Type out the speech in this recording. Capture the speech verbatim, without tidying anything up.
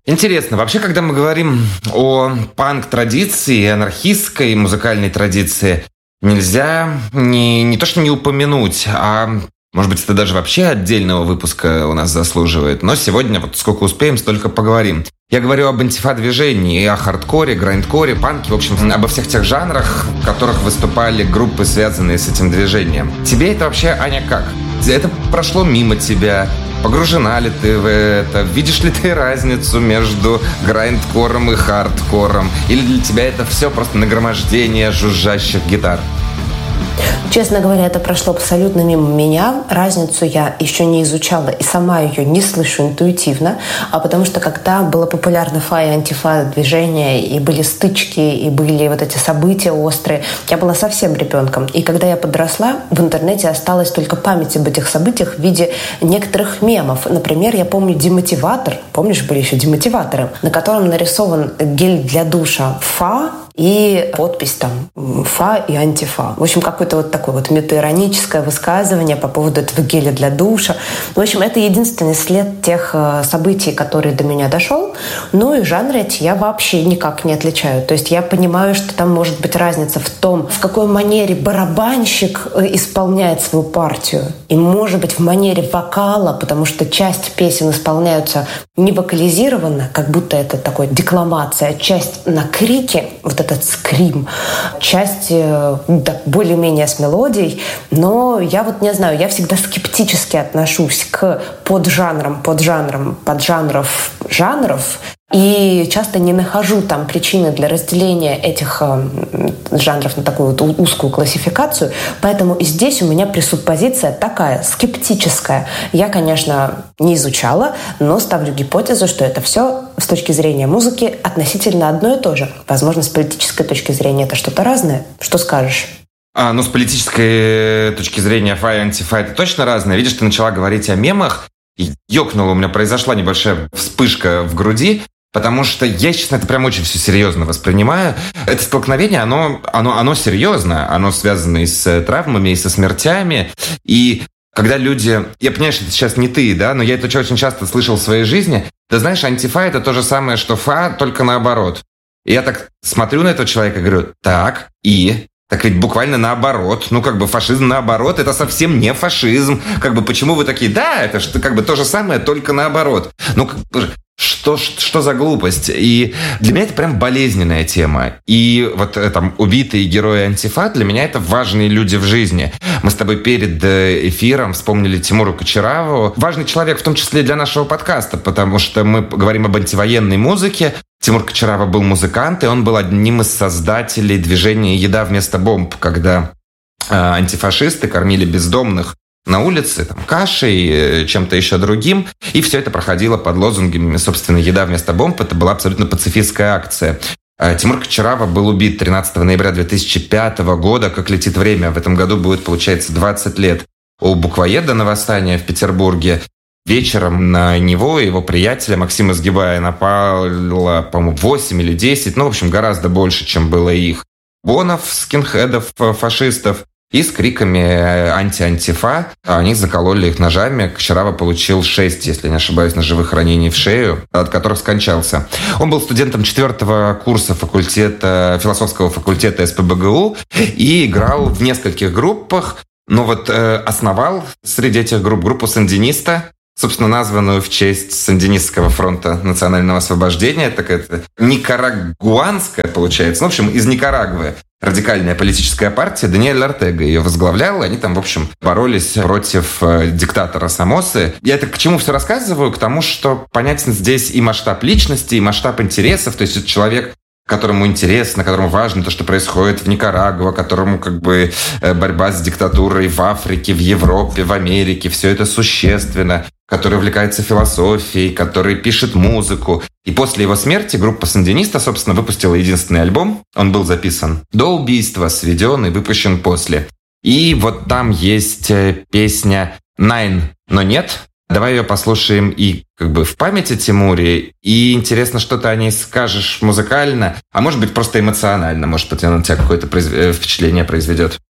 Интересно, вообще, когда мы говорим о панк-традиции, анархистской музыкальной традиции, нельзя не, не то что не упомянуть, а, может быть, это даже вообще отдельного выпуска у нас заслуживает. Но сегодня, вот сколько успеем, столько поговорим. Я говорю об антифа-движении, и о хардкоре, грайндкоре, панке, в общем, обо всех тех жанрах, в которых выступали группы, связанные с этим движением. Тебе это вообще, Аня, как? Это прошло мимо тебя? Погружена ли ты в это? Видишь ли ты разницу между грайндкором и хардкором? Или для тебя это все просто нагромождение жужжащих гитар? Честно говоря, это прошло абсолютно мимо меня. Разницу я еще не изучала и сама ее не слышу интуитивно. А потому что когда было популярно фа и антифа движение, и были стычки, и были вот эти события острые, я была совсем ребенком. И когда я подросла, в интернете осталась только память об этих событиях в виде некоторых мемов. Например, я помню демотиватор. Помнишь, были еще демотиваторы, на котором нарисован гель для душа фа, и подпись там «фа» и «антифа». В общем, какое-то вот такое вот метаироническое высказывание по поводу этого геля для душа. В общем, это единственный след тех событий, который до меня дошел. Ну и жанры эти я вообще никак не отличаю. То есть я понимаю, что там может быть разница в том, в какой манере барабанщик исполняет свою партию. И может быть в манере вокала, потому что часть песен исполняются не вокализированно, как будто это такой декламация, часть на крике, вот этот скрим, часть да, более-менее с мелодией, но я вот не знаю, я всегда скептически отношусь к поджанрам, поджанрам, поджанров, жанров, и часто не нахожу там причины для разделения этих э, жанров на такую вот узкую классификацию. Поэтому и здесь у меня пресуппозиция такая, скептическая. Я, конечно, не изучала, но ставлю гипотезу, что это все с точки зрения музыки относительно одно и то же. Возможно, с политической точки зрения это что-то разное. Что скажешь? А, ну, с политической точки зрения фа и антифа это точно разное. Видишь, ты начала говорить о мемах, и ёкнуло, у меня произошла небольшая вспышка в груди, потому что я, честно, это прям очень все серьезно воспринимаю. Это столкновение, оно, оно, оно серьезно, оно связано и с травмами, и со смертями. И когда люди... Я понимаю, что это сейчас не ты, да, но я это очень часто слышал в своей жизни. Ты знаешь, антифа — это то же самое, что фа, только наоборот. И я так смотрю на этого человека и говорю, так, и... Так ведь буквально наоборот. Ну, как бы фашизм наоборот, это совсем не фашизм. Как бы почему вы такие, да, это что, как бы то же самое, только наоборот. Ну, как бы, что, что за глупость? И для меня это прям болезненная тема. И вот там убитые герои антифа, для меня это важные люди в жизни. Мы с тобой перед эфиром вспомнили Тимура Кочараву. Важный человек, в том числе для нашего подкаста, потому что мы говорим об антивоенной музыке. Тимур Кочарава был музыкант, и он был одним из создателей движения «Еда вместо бомб», когда э, антифашисты кормили бездомных на улице там, кашей, чем-то еще другим. И все это проходило под лозунгами, собственно, «Еда вместо бомб». Это была абсолютно пацифистская акция. Э, Тимур Кочарава был убит тринадцатого ноября две тысячи пятого года. Как летит время, в этом году будет, получается, двадцать лет. У буквоеда на восстание в Петербурге. Вечером на него и его приятеля Максима Сгибая напало, по-моему, восемь или десять, ну, в общем, гораздо больше, чем было их бонов, скинхедов, фашистов. И с криками «анти-антифа» они закололи их ножами. Кочарава получил шесть, если не ошибаюсь, ножевых ранений в шею, от которых скончался. Он был студентом четвертого курса факультета, философского факультета эс пэ бэ гэ у и играл в нескольких группах. Но вот э, основал среди этих групп группу «Сандиниста», собственно, названную в честь Сандинистского фронта национального освобождения. Такая никарагуанская, получается. Ну, в общем, из Никарагвы. Радикальная политическая партия. Даниэль Ортега ее возглавлял. Они там, в общем, боролись против э, диктатора Сомосы. Я это к чему все рассказываю? К тому, что понятен здесь и масштаб личности, и масштаб интересов. То есть это человек, которому интересно, которому важно то, что происходит в Никарагуа, которому как бы борьба с диктатурой в Африке, в Европе, в Америке, все это существенно, который увлекается философией, который пишет музыку. И после его смерти группа «Сандиниста», собственно, выпустила единственный альбом. Он был записан до убийства, сведен и выпущен после. И вот там есть песня «Nine, но нет». Давай ее послушаем и как бы в память о Тимуре. И интересно, что ты о ней скажешь музыкально, а может быть просто эмоционально. Может быть, она на тебя какое-то произв... впечатление произведет.